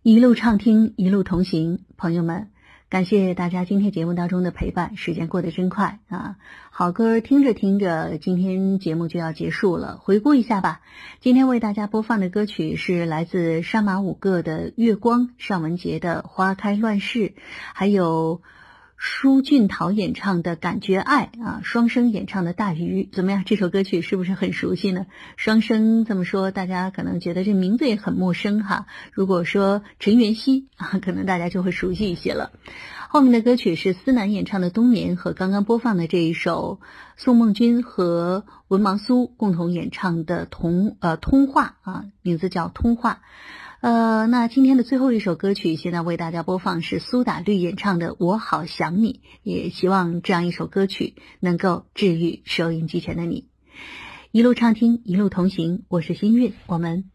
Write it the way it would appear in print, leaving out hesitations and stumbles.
一路畅听，一路同行，朋友们，感谢大家今天节目当中的陪伴，时间过得真快啊！好歌听着听着，今天节目就要结束了，回顾一下吧。今天为大家播放的歌曲是来自杀马五个的《月光》，尚雯婕的《花开乱世》，还有舒俊涛演唱的《感觉爱》啊，双声演唱的《大鱼》，怎么样？这首歌曲是不是很熟悉呢？双声这么说，大家可能觉得这名字也很陌生哈。如果说陈妍希啊，可能大家就会熟悉一些了。后面的歌曲是思南演唱的《冬眠》和刚刚播放的这一首宋梦君和文盲苏共同演唱的通话啊，名字叫通话。那今天的最后一首歌曲，现在为大家播放是苏打绿演唱的《我好想你》，也希望这样一首歌曲能够治愈收音机前的你。一路畅听，一路同行，我是新韵，我们